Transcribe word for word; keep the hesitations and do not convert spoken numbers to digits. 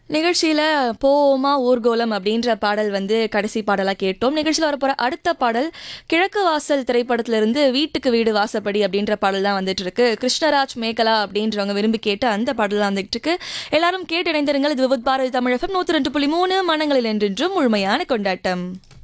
நிகழ்ச்சியில போவோமா ஊர்கோலம் அப்படின்ற பாடல் வந்து கடைசி பாடலா கேட்டோம். நிகழ்ச்சியில் வரப்போற அடுத்த பாடல் கிழக்கு வாசல் திரைப்படத்துல இருந்து வீட்டுக்கு வீடு வாசப்படி அப்படின்ற பாடல் தான் வந்துட்டு இருக்கு. கிருஷ்ணராஜ் மேகலா அப்படின்றவங்க விரும்பி கேட்ட அந்த பாடல் தான் வந்துட்டு இருக்கு. எல்லாரும் கேட்டு இணைந்திருங்கள். இது விபத் பாரதி தமிழ் எஃப்எம் நூத்தி ரெண்டு புள்ளி மூணு மனங்களில் என்றென்றும் முழுமையான கொண்டாட்டம்.